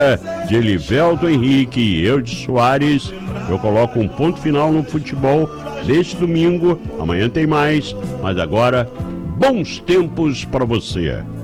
de Elivelton Henrique e Eudes Soares, eu coloco um ponto final no futebol deste domingo. Amanhã tem mais, mas agora, bons tempos para você.